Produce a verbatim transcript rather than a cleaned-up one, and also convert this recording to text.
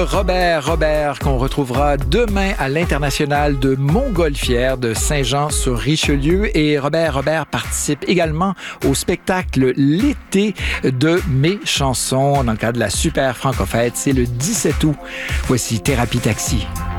Robert. Robert qu'on retrouvera demain à l'International de Montgolfière de Saint-Jean-sur-Richelieu. Et Robert, Robert participe également au spectacle L'été de mes chansons dans le cadre de la Super Franco-Fête. C'est le dix-sept août. Voici Thérapie Taxi.